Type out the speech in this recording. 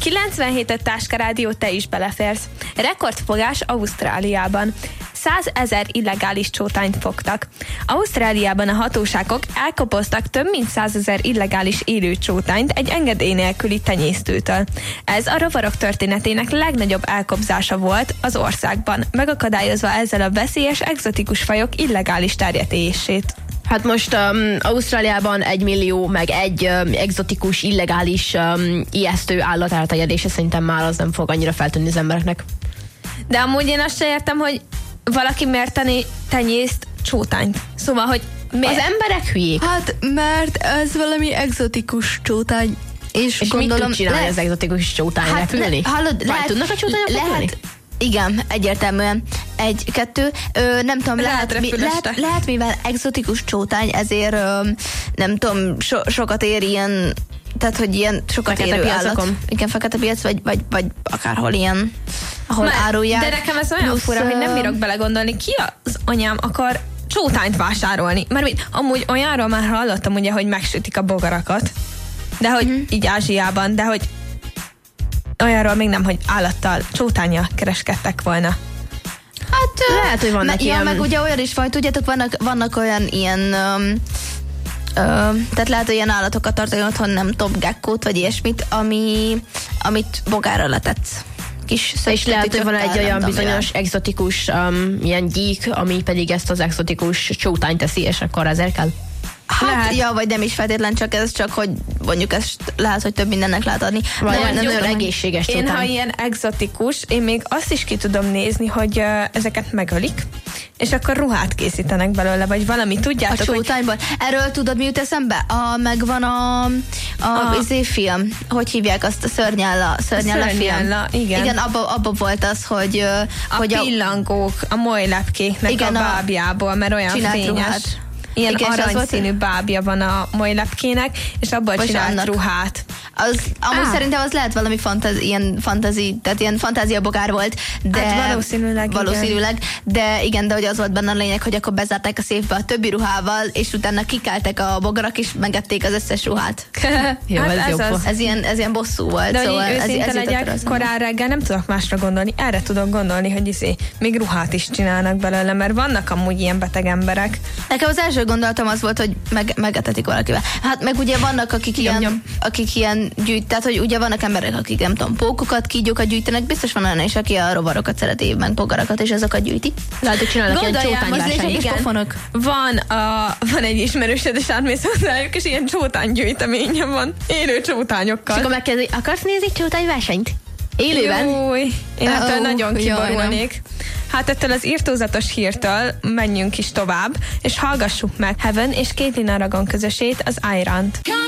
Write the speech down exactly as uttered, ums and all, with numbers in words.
kilencvenhét Táska Rádió, te is beleférsz. Rekordfogás Ausztráliában. százezer illegális csótányt fogtak. Ausztráliában a hatóságok elkoboztak több mint százezer illegális élő csótányt egy engedély nélküli tenyésztőtől. Ez a rovarok történetének legnagyobb elkobzása volt az országban, megakadályozva ezzel a veszélyes egzotikus fajok illegális terjedését. Hát most um, Ausztráliában egy millió, meg egy um, egzotikus, illegális, um, ijesztő állat elterjedése szerintem már az nem fog annyira feltűnni az embereknek. De amúgy én azt sem értem, hogy valaki miért tenni tenyészt csótányt. Szóval, hogy miért? Az emberek hülyék. Hát, mert ez valami egzotikus csótány. És, És gondolom, mit tud csinálni le... az egzotikus csótány? Hát repülni? Le, hallod, Vagy lehet, tudnak a csótányok repülni? Lehet, igen, egyértelműen. Egy, kettő, ö, nem tudom, Lehet lehet, mi, lehet, lehet, mivel egzotikus csótány, ezért ö, nem tudom, so, sokat ér ilyen, tehát, hogy ilyen sokat fekete érő piacokon. állat. Igen, fekete piac, vagy, vagy, vagy akárhol ilyen, ahol Már, árulják. de nekem ez olyan Plusz, fura, hogy nem bírok belegondolni, ki az anyám akar csótányt vásárolni. Mert mit, amúgy olyanról már hallottam, ugye, hogy megsütik a bogarakat, de hogy mm-hmm. így Ázsiában, de hogy olyanról még nem, hogy állattal, csótánnyal kereskedtek volna. Hát lehet, hogy vannak me, ilyen... Ja, meg ugye olyan is van, tudjátok, vannak, vannak olyan ilyen... Um, Uh, tehát lehet olyan állatokat tartani otthon, nem tudom, gekkót, vagy ilyesmit, ami, amit bogára letetsz. Kis és lehet, hogy van egy olyan tudom, bizonyos mivel. egzotikus um, ilyen gyík, ami pedig ezt az egzotikus csótányt teszi, és akkor ezért kell. Hát, lehet. ja, vagy nem is feltétlen csak ez, csak hogy mondjuk ezt lehet, hogy több mindennek lehet adni. Vagy nem, nem, nem, nagyon nem, egészséges Én, csótány. ha ilyen egzotikus, én még azt is ki tudom nézni, hogy uh, ezeket megölik, és akkor ruhát készítenek belőle, vagy valami, a tudjátok, hogy csótányból. Erről tudod, mi jut eszembe? A, megvan a, a, A- izé film. Hogy hívják azt? A Szörnyálla, Szörnyálla film. Szörnyálla, igen. Igen, abba, abba volt az, hogy, ö, a hogy pillangók, a molylepkéknek Igen, a a- bábjából, mert olyan csinált fényes. ruhát. Ilyen Igen, és az aranyszínű volt- bábja van a molylepkének, és abból Vagy csinált annak. ruhát. Az, amúgy Á. szerintem az lehet valami fantázi, ilyen fantázi, tehát ilyen fantáziabogár volt, de Hát valószínűleg, valószínűleg, de igen, de hogy az volt benne a lényeg, hogy akkor bezárták a széfbe a többi ruhával, és utána kikeltek a bogarak, és megették az összes ruhát. Jó, Hát ez ez jó az. pofa. Ez ilyen, ez ilyen bosszú volt, De hogy szóval így ez, őszinte ez jutott legyek, rajta. korán reggel nem tudok másra gondolni, erre tudok gondolni, hogy izé, még ruhát is csinálnak belőle, mert vannak amúgy ilyen beteg emberek. Nekem az első gondolatom az volt, hogy meg, megetetik valakivel. Hát meg ugye vannak, akik Nyom, ilyen, nyom. akik ilyen gyűjt, tehát hogy ugye vannak emberek, akik nem tudom, pókokat, kígyókat gyűjtenek, biztos van olyan is, aki a rovarokat szereti, meg bogarakat, és azokat gyűjti. Lehet, hogy csinálnak ilyen Gondoljál, csótányversenyt. mozdulj, Igen. pofonok. Van, a, van egy ismerősöd, és átmész hozzájuk, és ilyen csótánygyűjteménye van, élő csótányokkal. És akkor megkérdezi, akarsz nézni csótányversenyt? Élőben? Júj, én Ó, ettől nagyon jaj, kiborulnék. Hát ettől az irtózatos hírtől menjünk is tovább, és hallgassuk meg Heaven és Caitlin Aragon közösét, az Irant.